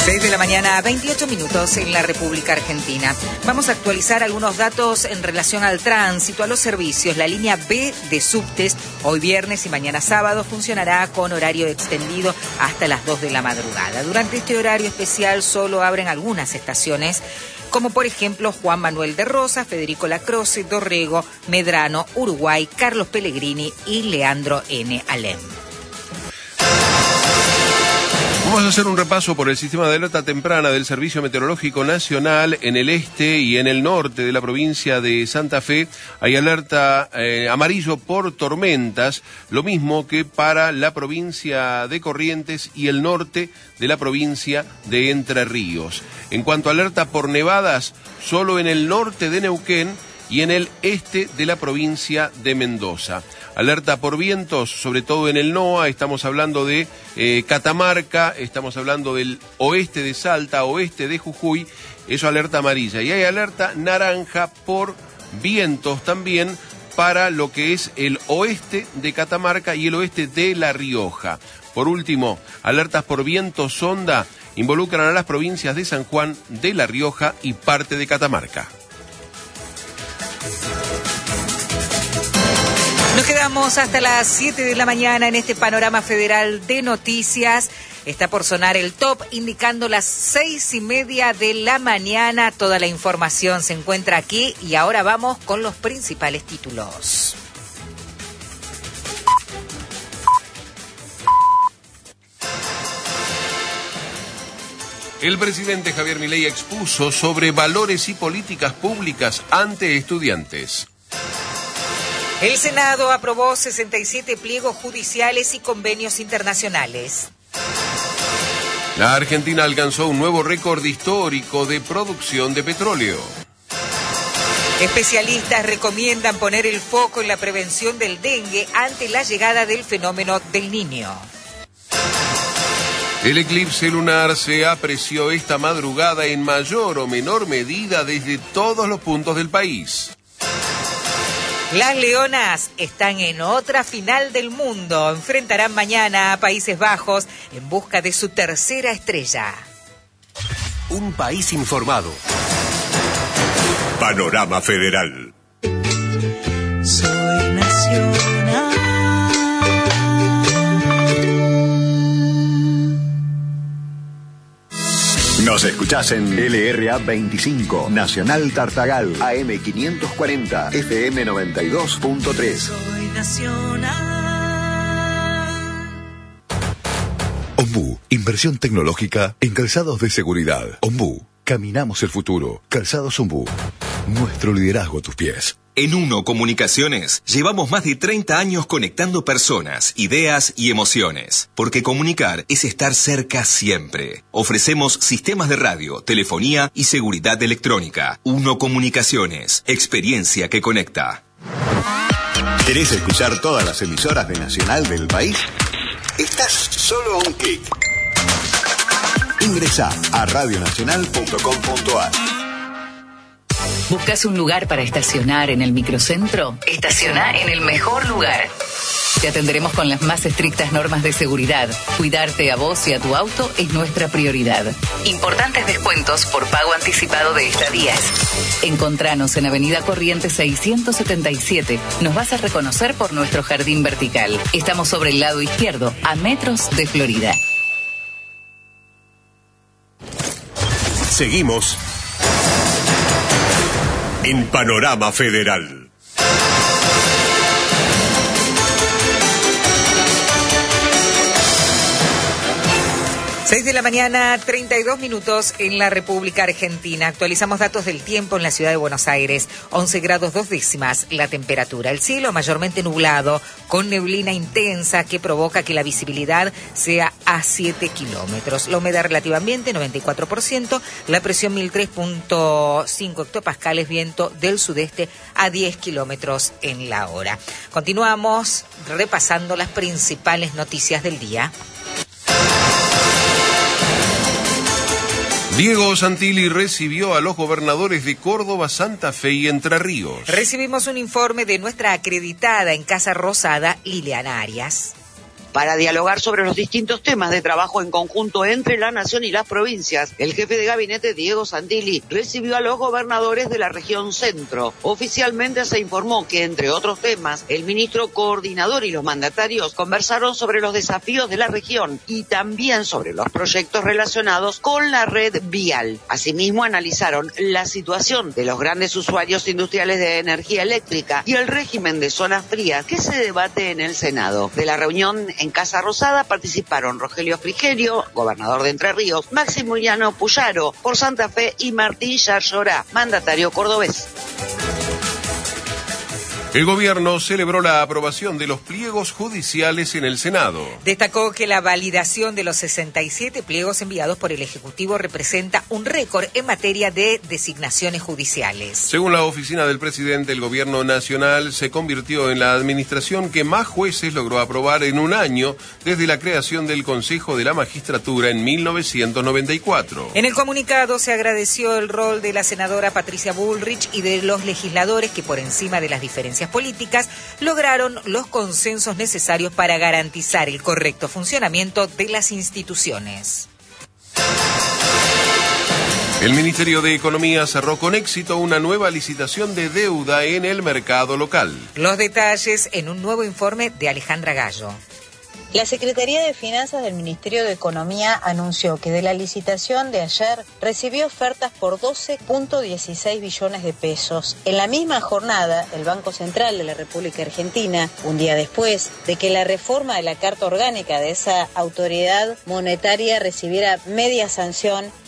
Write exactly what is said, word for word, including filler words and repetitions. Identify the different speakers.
Speaker 1: seis de la mañana, veintiocho minutos en la República Argentina. Vamos a actualizar algunos datos en relación al tránsito, a los servicios. La línea B de subtes, hoy viernes y mañana sábado, funcionará con horario extendido hasta las dos de la madrugada. Durante este horario especial solo abren algunas estaciones, como por ejemplo Juan Manuel de Rosas, Federico Lacroze, Dorrego, Medrano, Uruguay, Carlos Pellegrini y Leandro N. Alem.
Speaker 2: Vamos a hacer un repaso por el sistema de alerta temprana del Servicio Meteorológico Nacional. En el este y en el norte de la provincia de Santa Fe hay alerta eh, amarillo por tormentas, lo mismo que para la provincia de Corrientes y el norte de la provincia de Entre Ríos. En cuanto a alerta por nevadas, solo en el norte de Neuquén y en el este de la provincia de Mendoza. Alerta por vientos, sobre todo en el NOA, estamos hablando de eh, Catamarca, estamos hablando del oeste de Salta, oeste de Jujuy, eso alerta amarilla. Y hay alerta naranja por vientos también para lo que es el oeste de Catamarca y el oeste de La Rioja. Por último, alertas por vientos sonda involucran a las provincias de San Juan, de La Rioja y parte de Catamarca.
Speaker 1: Nos quedamos hasta las siete de la mañana en este panorama federal de noticias. Está por sonar el top, indicando las seis y media de la mañana. Toda la información se encuentra aquí y ahora vamos con los principales títulos.
Speaker 2: El presidente Javier Milei expuso sobre valores y políticas públicas ante estudiantes.
Speaker 1: El Senado aprobó sesenta y siete pliegos judiciales y convenios internacionales.
Speaker 2: La Argentina alcanzó un nuevo récord histórico de producción de petróleo.
Speaker 1: Especialistas recomiendan poner el foco en la prevención del dengue ante la llegada del fenómeno del Niño.
Speaker 2: El eclipse lunar se apreció esta madrugada en mayor o menor medida desde todos los puntos del país.
Speaker 1: Las Leonas están en otra final del mundo. Enfrentarán mañana a Países Bajos en busca de su tercera estrella.
Speaker 3: Un país informado. Panorama Federal.
Speaker 1: Soy nacional.
Speaker 3: Nos escuchás en L R A veinticinco, Nacional Tartagal, A M quinientos cuarenta, F M noventa y dos punto tres.
Speaker 1: Soy nacional.
Speaker 4: Ombú, inversión tecnológica en calzados de seguridad. Ombú, caminamos el futuro. Calzados Ombú, nuestro liderazgo a tus pies.
Speaker 5: En Uno Comunicaciones llevamos más de treinta años conectando personas, ideas y emociones. Porque comunicar es estar cerca siempre. Ofrecemos sistemas de radio, telefonía y seguridad electrónica. Uno Comunicaciones, experiencia que conecta.
Speaker 3: ¿Querés escuchar todas las emisoras de Nacional del país? Estás solo a un clic. Ingresá a radionacional punto com punto a r.
Speaker 6: ¿Buscas un lugar para estacionar en el microcentro? Estaciona en el mejor lugar. Te atenderemos con las más estrictas normas de seguridad. Cuidarte a vos y a tu auto es nuestra prioridad. Importantes descuentos por pago anticipado de estadías. Encontranos en Avenida Corrientes seiscientos setenta y siete. Nos vas a reconocer por nuestro jardín vertical. Estamos sobre el lado izquierdo, a metros de Florida.
Speaker 3: Seguimos en Panorama Federal.
Speaker 1: seis de la mañana, treinta y dos minutos en la República Argentina. Actualizamos datos del tiempo en la ciudad de Buenos Aires. once grados dos décimas la temperatura. El cielo mayormente nublado, con neblina intensa que provoca que la visibilidad sea a siete kilómetros. La humedad relativa ambiente, noventa y cuatro por ciento. La presión mil tres punto cinco hectopascales, viento del sudeste a diez kilómetros en la hora. Continuamos repasando las principales noticias del día.
Speaker 2: Diego Santilli recibió a los gobernadores de Córdoba, Santa Fe y Entre Ríos.
Speaker 1: Recibimos un informe de nuestra acreditada en Casa Rosada, Liliana Arias.
Speaker 7: para dialogar sobre los distintos temas de trabajo en conjunto entre la Nación y las provincias. El jefe de gabinete, Diego Santilli, recibió a los gobernadores de la región centro. Oficialmente se informó que, entre otros temas, el ministro coordinador y los mandatarios conversaron sobre los desafíos de la región y también sobre los proyectos relacionados con la red vial. Asimismo, analizaron la situación de los grandes usuarios industriales de energía eléctrica y el régimen de zonas frías que se debate en el Senado. De la reunión en Casa Rosada participaron Rogelio Frigerio, gobernador de Entre Ríos, Maximiliano Puyaro por Santa Fe y Martín Yarlora, mandatario cordobés.
Speaker 2: El gobierno celebró la aprobación de los pliegos judiciales en el Senado.
Speaker 1: Destacó que la validación de los sesenta y siete pliegos enviados por el Ejecutivo representa un récord en materia de designaciones judiciales.
Speaker 2: Según la oficina del presidente, el gobierno nacional se convirtió en la administración que más jueces logró aprobar en un año desde la creación del Consejo de la Magistratura en mil novecientos noventa y cuatro.
Speaker 1: En el comunicado se agradeció el rol de la senadora Patricia Bullrich y de los legisladores que, por encima de las diferencias políticas, lograron los consensos necesarios para garantizar el correcto funcionamiento de las instituciones.
Speaker 2: El Ministerio de Economía cerró con éxito una nueva licitación de deuda en el mercado local.
Speaker 1: Los detalles en un nuevo informe de Alejandra Gallo.
Speaker 8: La Secretaría de Finanzas del Ministerio de Economía anunció que de la licitación de ayer recibió ofertas por doce punto dieciséis billones de pesos. En la misma jornada, el Banco Central de la República Argentina, un día después de que la reforma de la Carta Orgánica de esa autoridad monetaria recibiera media sanción,